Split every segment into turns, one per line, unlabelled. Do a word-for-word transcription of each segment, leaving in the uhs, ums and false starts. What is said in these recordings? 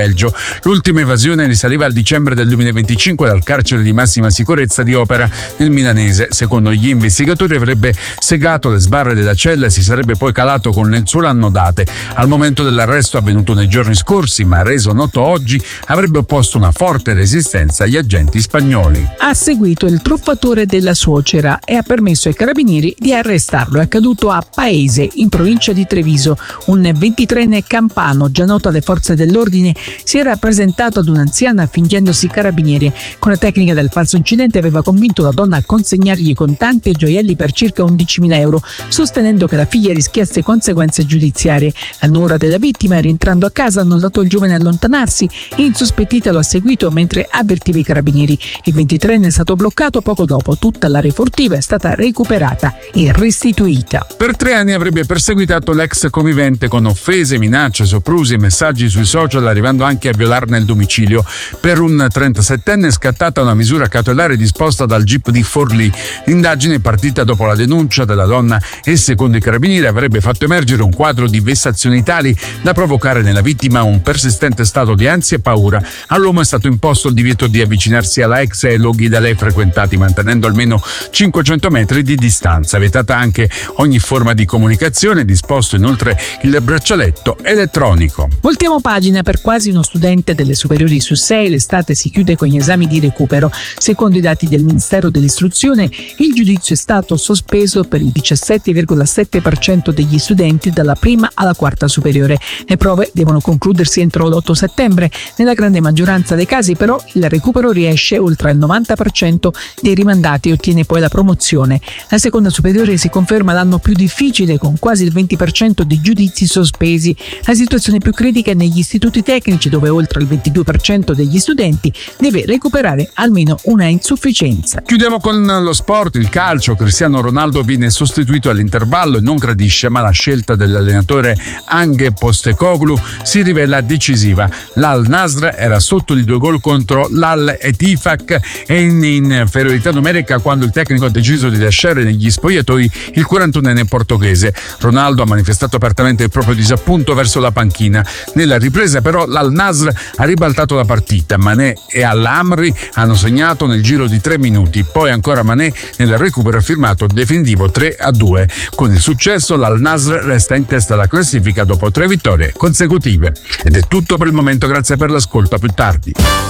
Belgio. L'ultima evasione risaliva al dicembre del duemilaventicinque dal carcere di massima sicurezza di Opera nel milanese. Secondo gli investigatori avrebbe segato le sbarre della cella e si sarebbe poi calato con lenzuola annodate. Al momento dell'arresto, avvenuto nei giorni scorsi ma reso noto oggi, avrebbe opposto una forte resistenza agli agenti spagnoli.
Ha seguito il truffatore della suocera e ha permesso ai carabinieri di arrestarlo. È accaduto a Paese, in provincia di Treviso. Un ventitreenne campano, già noto alle forze dell'ordine, si era presentato ad un'anziana fingendosi carabinieri. Con la tecnica del falso incidente aveva convinto la donna a consegnargli contanti e gioielli per circa undicimila euro, sostenendo che la figlia rischiasse conseguenze giudiziarie. La nuora della vittima, rientrando a casa, ha notato il giovane allontanarsi e insospettita lo ha seguito mentre avvertiva i carabinieri. Il ventitreenne è stato bloccato poco dopo. Tutta l'area furtiva è stata recuperata e restituita.
Per tre anni avrebbe perseguitato l'ex convivente con offese, minacce, soprusi e messaggi sui social, arrivando anche a violarne il domicilio. Per un trentasettenne è scattata una misura cautelare disposta dal G I P di Forlì. L'indagine è partita dopo la denuncia della donna e, secondo i carabinieri, avrebbe fatto emergere un quadro di vessazioni tali da provocare nella vittima un persistente stato di ansia e paura. All'uomo è stato imposto il divieto di avvicinarsi alla ex e ai luoghi da lei frequentati, mantenendo almeno cinquecento metri di distanza. Vietata anche ogni forma di comunicazione, disposto inoltre il braccialetto elettronico.
Voltiamo pagina. Per quasi uno studente delle superiori su sei l'estate si chiude con gli esami di recupero. Secondo i dati del Ministero dell'Istruzione, il giudizio è stato sospeso per il diciassette virgola sette per cento degli studenti dalla prima alla quarta superiore. Le prove devono concludersi entro l'otto settembre. Nella grande maggioranza dei casi però il recupero riesce. Oltre il novanta per cento dei rimandati ottiene poi la promozione. La seconda superiore si conferma l'anno più difficile, con quasi il venti per cento dei giudizi sospesi. La situazione più critica è negli istituti tecnici, dove oltre il ventidue per cento degli studenti deve recuperare almeno una insufficienza.
Chiudiamo con lo sport, il calcio. Cristiano Ronaldo viene sostituito all'intervallo e non gradisce, ma la scelta dell'allenatore Ange Postecoglou si rivela decisiva. L'Al Nassr era sotto di due gol contro l'Al Etifak e in inferiorità numerica quando il tecnico ha deciso di lasciare negli spogliatoi il quarantunenne portoghese. Ronaldo ha manifestato apertamente il proprio disappunto verso la panchina. Nella ripresa però l'Al Nassr ha ribaltato la partita. Mané e Al-Amri hanno segnato nel giro di tre minuti, poi ancora Mané nel recupero ha firmato definitivo tre a due. Con il successo l'Al Nassr resta in testa alla classifica dopo tre vittorie consecutive. Ed è tutto per il momento, grazie per l'ascolto, a più tardi.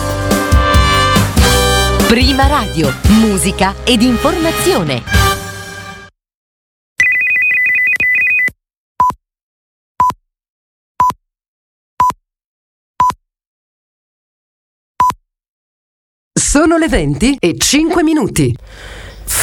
Prima Radio, musica ed informazione.
Sono le venti e cinque minuti.